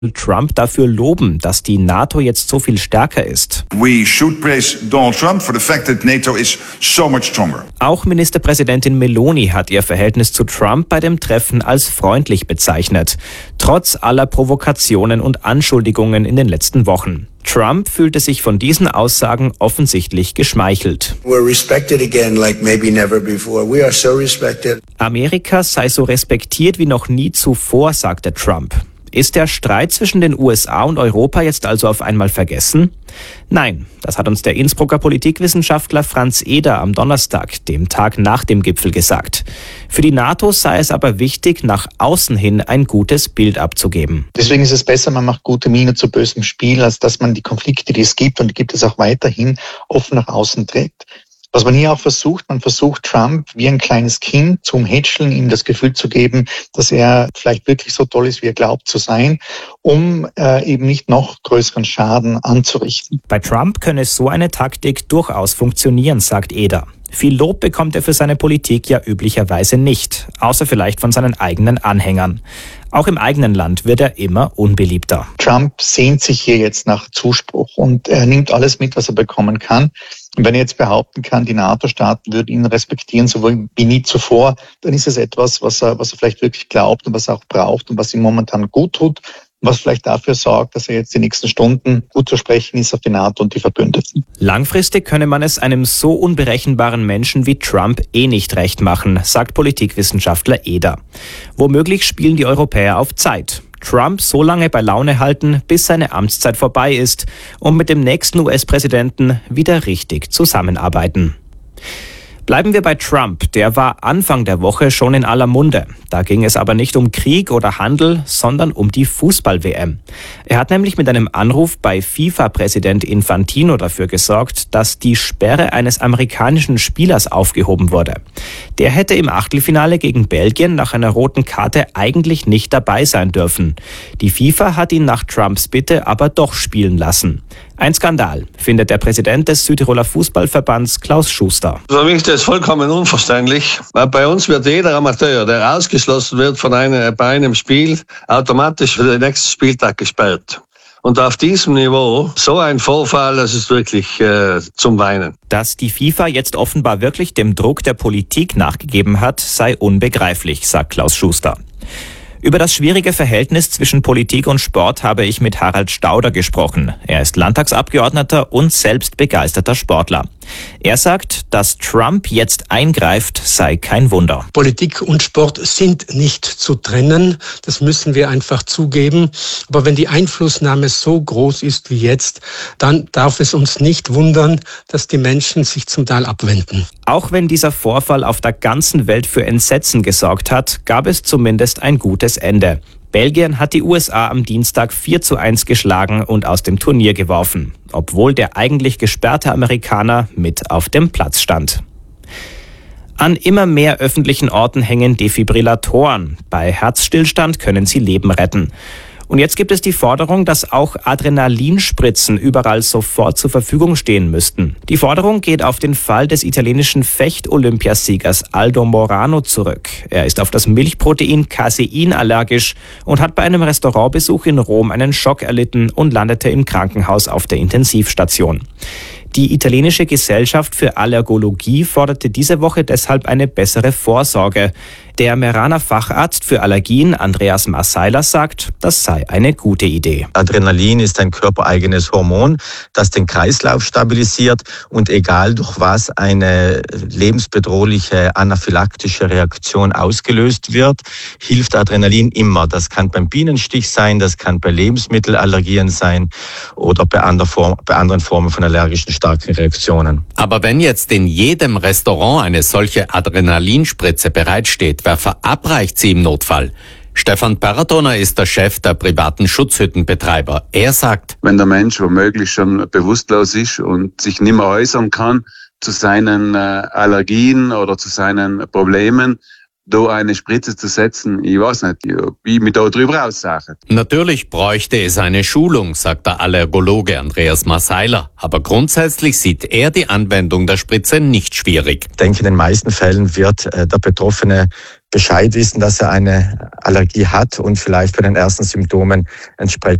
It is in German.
Trump dafür loben, dass die NATO jetzt so viel stärker ist. We should praise Donald Trump for the fact that NATO is so much stronger. Auch Ministerpräsidentin Meloni hat ihr Verhältnis zu Trump bei dem Treffen als freundlich bezeichnet, trotz aller Provokationen und Anschuldigungen in den letzten Wochen. Trump fühlte sich von diesen Aussagen offensichtlich geschmeichelt. We're respected again like maybe never before. We are so respected. Amerika sei so respektiert wie noch nie zuvor, sagte Trump. Ist der Streit zwischen den USA und Europa jetzt also auf einmal vergessen? Nein, das hat uns der Innsbrucker Politikwissenschaftler Franz Eder am Donnerstag, dem Tag nach dem Gipfel, gesagt. Für die NATO sei es aber wichtig, nach außen hin ein gutes Bild abzugeben. Deswegen ist es besser, man macht gute Miene zu bösem Spiel, als dass man die Konflikte, die es gibt, und die gibt es auch weiterhin, offen nach außen trägt. Was man hier auch versucht, man versucht Trump wie ein kleines Kind zu umhätscheln, ihm das Gefühl zu geben, dass er vielleicht wirklich so toll ist, wie er glaubt zu sein, um eben nicht noch größeren Schaden anzurichten. Bei Trump könne so eine Taktik durchaus funktionieren, sagt Eder. Viel Lob bekommt er für seine Politik ja üblicherweise nicht, außer vielleicht von seinen eigenen Anhängern. Auch im eigenen Land wird er immer unbeliebter. Trump sehnt sich hier jetzt nach Zuspruch und er nimmt alles mit, was er bekommen kann. Und wenn er jetzt behaupten kann, die NATO-Staaten würden ihn respektieren, so wie nie zuvor, dann ist es etwas, was er vielleicht wirklich glaubt und was er auch braucht und was ihm momentan gut tut. Was vielleicht dafür sorgt, dass er jetzt die nächsten Stunden gut zu sprechen ist auf die NATO und die Verbündeten. Langfristig könne man es einem so unberechenbaren Menschen wie Trump nicht recht machen, sagt Politikwissenschaftler Eder. Womöglich spielen die Europäer auf Zeit. Trump so lange bei Laune halten, bis seine Amtszeit vorbei ist und mit dem nächsten US-Präsidenten wieder richtig zusammenarbeiten. Bleiben wir bei Trump. Der war Anfang der Woche schon in aller Munde. Da ging es aber nicht um Krieg oder Handel, sondern um die Fußball-WM. Er hat nämlich mit einem Anruf bei FIFA-Präsident Infantino dafür gesorgt, dass die Sperre eines amerikanischen Spielers aufgehoben wurde. Der hätte im Achtelfinale gegen Belgien nach einer roten Karte eigentlich nicht dabei sein dürfen. Die FIFA hat ihn nach Trumps Bitte aber doch spielen lassen. Ein Skandal, findet der Präsident des Südtiroler Fußballverbands Klaus Schuster. Für mich ist das vollkommen unverständlich, weil bei uns wird jeder Amateur, der ausgeschlossen wird bei einem Spiel, automatisch für den nächsten Spieltag gesperrt. Und auf diesem Niveau, so ein Vorfall, das ist wirklich zum Weinen. Dass die FIFA jetzt offenbar wirklich dem Druck der Politik nachgegeben hat, sei unbegreiflich, sagt Klaus Schuster. Über das schwierige Verhältnis zwischen Politik und Sport habe ich mit Harald Stauder gesprochen. Er ist Landtagsabgeordneter und selbst begeisterter Sportler. Er sagt, dass Trump jetzt eingreift, sei kein Wunder. Politik und Sport sind nicht zu trennen, das müssen wir einfach zugeben. Aber wenn die Einflussnahme so groß ist wie jetzt, dann darf es uns nicht wundern, dass die Menschen sich zum Teil abwenden. Auch wenn dieser Vorfall auf der ganzen Welt für Entsetzen gesorgt hat, gab es zumindest ein gutes Ende. Belgien hat die USA am Dienstag 4:1 geschlagen und aus dem Turnier geworfen, obwohl der eigentlich gesperrte Amerikaner mit auf dem Platz stand. An immer mehr öffentlichen Orten hängen Defibrillatoren. Bei Herzstillstand können sie Leben retten. Und jetzt gibt es die Forderung, dass auch Adrenalinspritzen überall sofort zur Verfügung stehen müssten. Die Forderung geht auf den Fall des italienischen Fecht-Olympiasiegers Aldo Morano zurück. Er ist auf das Milchprotein Casein allergisch und hat bei einem Restaurantbesuch in Rom einen Schock erlitten und landete im Krankenhaus auf der Intensivstation. Die italienische Gesellschaft für Allergologie forderte diese Woche deshalb eine bessere Vorsorge. Der Meraner Facharzt für Allergien Andreas Marsaila sagt, das sei eine gute Idee. Adrenalin ist ein körpereigenes Hormon, das den Kreislauf stabilisiert und egal durch was eine lebensbedrohliche anaphylaktische Reaktion ausgelöst wird, hilft Adrenalin immer. Das kann beim Bienenstich sein, das kann bei Lebensmittelallergien sein oder bei anderen Formen von allergischen starken Reaktionen. Aber wenn jetzt in jedem Restaurant eine solche Adrenalinspritze bereitsteht, wer verabreicht sie im Notfall? Stefan Peratoner ist der Chef der privaten Schutzhüttenbetreiber. Er sagt, wenn der Mensch womöglich schon bewusstlos ist und sich nicht mehr äußern kann zu seinen Allergien oder zu seinen Problemen, da eine Spritze zu setzen, ich weiß nicht, wie ich mich da drüber aussage. Natürlich bräuchte es eine Schulung, sagt der Allergologe Andreas Marseiler. Aber grundsätzlich sieht er die Anwendung der Spritze nicht schwierig. Ich denke, in den meisten Fällen wird der Betroffene Bescheid wissen, dass er eine Allergie hat und vielleicht bei den ersten Symptomen entsprechend